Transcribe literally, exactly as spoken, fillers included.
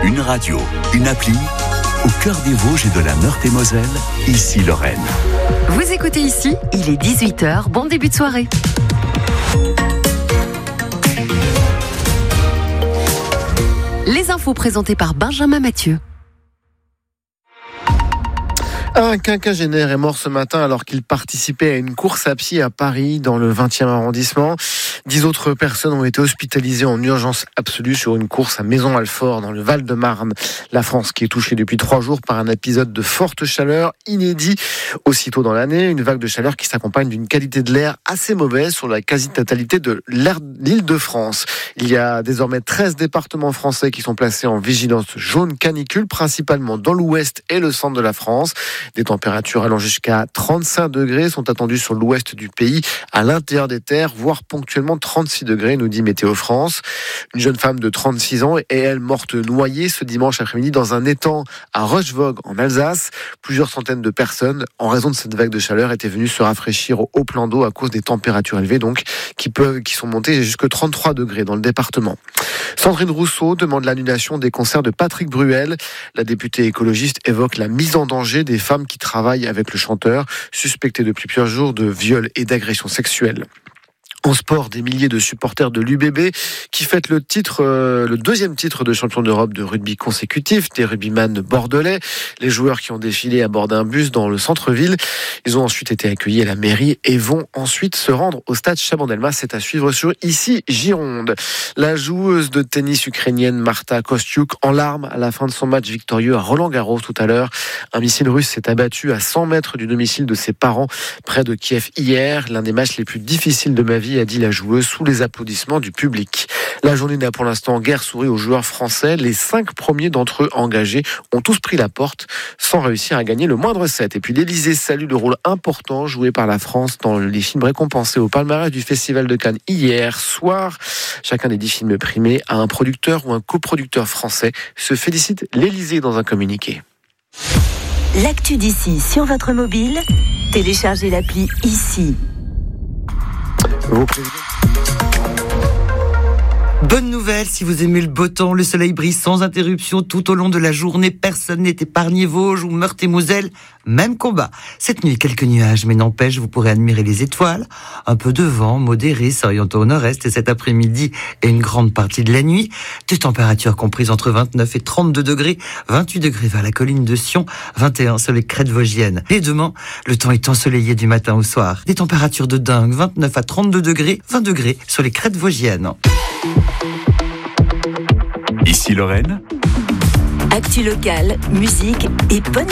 Une radio, une appli, au cœur des Vosges et de la Meurthe-et-Moselle, ici Lorraine. Vous écoutez ici, il est dix-huit heures, bon début de soirée. Les infos présentées par Benjamin Mathieu. Un quinquagénaire est mort ce matin alors qu'il participait à une course à pied à Paris, dans le vingtième arrondissement. Dix autres personnes ont été hospitalisées en urgence absolue sur une course à Maison-Alfort, dans le Val-de-Marne. La France qui est touchée depuis trois jours par un épisode de forte chaleur inédit. Aussitôt dans l'année, une vague de chaleur qui s'accompagne d'une qualité de l'air assez mauvaise sur la quasi-totalité de l'Île-de-France. Il y a désormais treize départements français qui sont placés en vigilance jaune canicule, principalement dans l'ouest et le centre de la France. Des températures allant jusqu'à trente-cinq degrés sont attendues sur l'ouest du pays, à l'intérieur des terres, voire ponctuellement trente-six degrés, nous dit Météo France. Une jeune femme de trente-six ans est, elle, morte noyée ce dimanche après-midi dans un étang à Rochevogue, en Alsace. Plusieurs centaines de personnes, en raison de cette vague de chaleur, étaient venues se rafraîchir au haut plan d'eau à cause des températures élevées, donc, qui peuvent, qui sont montées jusqu'à trente-trois degrés dans le département. Sandrine Rousseau demande l'annulation des concerts de Patrick Bruel. La députée écologiste évoque la mise en danger des femmes qui travaillent avec le chanteur, suspecté depuis plusieurs jours de viol et d'agression sexuelle. En sport, des milliers de supporters de l'U B B qui fêtent le titre, euh, le deuxième titre de champion d'Europe de rugby consécutif, des rugbyman bordelais. Les joueurs qui ont défilé à bord d'un bus dans le centre-ville, ils ont ensuite été accueillis à la mairie et vont ensuite se rendre au stade Chabandelmas. C'est à suivre sur Ici Gironde. La joueuse de tennis ukrainienne Marta Kostyuk en larmes à la fin de son match victorieux à Roland-Garros tout à l'heure. Un missile russe s'est abattu à cent mètres du domicile de ses parents près de Kiev hier. L'un des matchs les plus difficiles de ma vie, a dit la joueuse sous les applaudissements du public. La journée n'a pour l'instant guère souri aux joueurs français. Les cinq premiers d'entre eux engagés ont tous pris la porte sans réussir à gagner le moindre set. Et puis l'Élysée salue le rôle important joué par la France dans les films récompensés au palmarès du Festival de Cannes hier soir. Chacun des dix films primés a un producteur ou un coproducteur français, se félicite l'Élysée dans un communiqué. L'actu d'ici sur votre mobile, téléchargez l'appli Ici. Vos présidents. Bonne nouvelle, si vous aimez le beau temps, le soleil brille sans interruption tout au long de la journée. Personne n'est épargné. Vosges ou Meurthe-et-Moselle, même combat. Cette nuit, quelques nuages, mais n'empêche, vous pourrez admirer les étoiles. Un peu de vent modéré s'orientant au nord-est et cet après-midi et une grande partie de la nuit. Des températures comprises entre vingt-neuf et trente-deux degrés, vingt-huit degrés vers la colline de Sion, vingt et un sur les crêtes vosgiennes. Et demain, le temps est ensoleillé du matin au soir. Des températures de dingue, vingt-neuf à trente-deux degrés, vingt degrés sur les crêtes vosgiennes. Ici Lorraine. Actu locale, musique et bonne